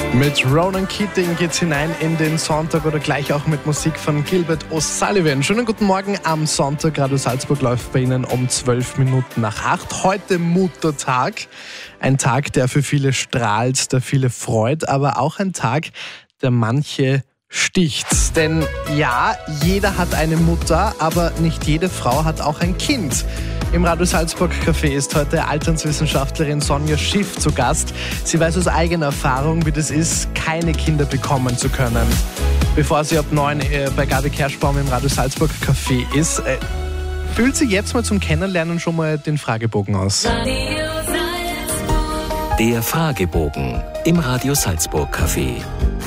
Mit Ronan Keating geht's hinein in den Sonntag oder gleich auch mit Musik von Gilbert O'Sullivan. Schönen guten Morgen am Sonntag. Radio Salzburg läuft bei Ihnen um 12 Minuten nach 8. Heute Muttertag. Ein Tag, der für viele strahlt, der viele freut, aber auch ein Tag, der manche sticht. Denn ja, jeder hat eine Mutter, aber nicht jede Frau hat auch ein Kind. Im Radio Salzburg Café ist heute Alternswissenschaftlerin Sonja Schiff zu Gast. Sie weiß aus eigener Erfahrung, wie das ist, keine Kinder bekommen zu können. Bevor sie ab 9 bei Gabi Kerschbaum im Radio Salzburg Café ist, füllt sie jetzt mal zum Kennenlernen schon mal den Fragebogen aus. Der Fragebogen im Radio Salzburg Café.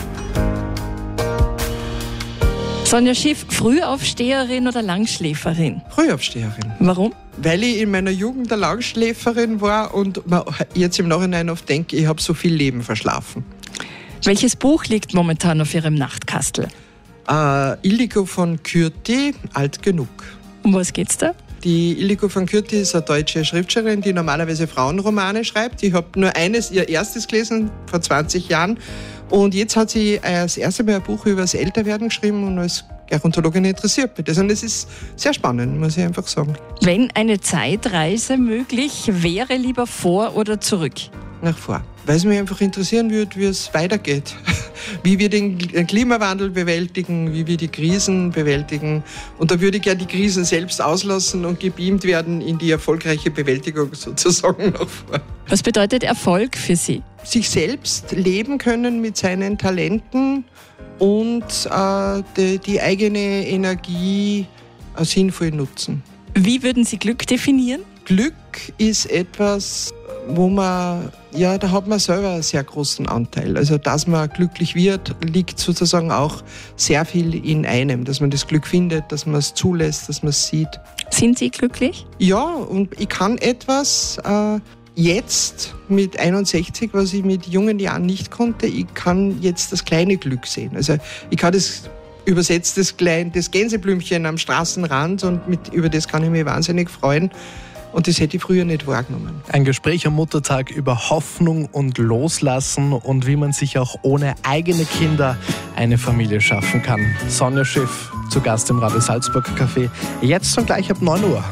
Sonja Schiff, Frühaufsteherin oder Langschläferin? Frühaufsteherin. Warum? Weil ich in meiner Jugend eine Langschläferin war und jetzt im Nachhinein oft denke, ich habe so viel Leben verschlafen. Welches Buch liegt momentan auf Ihrem Nachtkastel? Ildiko von Kürti, Alt genug. Um was geht's da? Die Ildiko von Kürti ist eine deutsche Schriftstellerin, die normalerweise Frauenromane schreibt. Ich habe nur ihr erstes gelesen, vor 20 Jahren. Und jetzt hat sie das erste Mal ein Buch über das Älterwerden geschrieben und als Gerontologin interessiert mich das. Und es ist sehr spannend, muss ich einfach sagen. Wenn eine Zeitreise möglich wäre, lieber vor oder zurück? Nach vor. Weil es mich einfach interessieren würde, wie es weitergeht. Wie wir den Klimawandel bewältigen, wie wir die Krisen bewältigen. Und da würde ich gerne die Krisen selbst auslassen und gebeamt werden in die erfolgreiche Bewältigung sozusagen nach vor. Was bedeutet Erfolg für Sie? Sich selbst leben können mit seinen Talenten und die eigene Energie sinnvoll nutzen. Wie würden Sie Glück definieren? Glück ist etwas, wo man, da hat man selber einen sehr großen Anteil. Also, dass man glücklich wird, liegt sozusagen auch sehr viel in einem. Dass man das Glück findet, dass man es zulässt, dass man es sieht. Sind Sie glücklich? Ja, und ich kann etwas jetzt mit 61, was ich mit jungen Jahren nicht konnte. Ich kann jetzt das kleine Glück sehen. Also, ich kann das übersetzt das Gänseblümchen am Straßenrand und über das kann ich mich wahnsinnig freuen. Und das hätte ich früher nicht wahrgenommen. Ein Gespräch am Muttertag über Hoffnung und Loslassen und wie man sich auch ohne eigene Kinder eine Familie schaffen kann. Sonja Schiff zu Gast im Radio Salzburg Café. Jetzt und gleich ab 9 Uhr.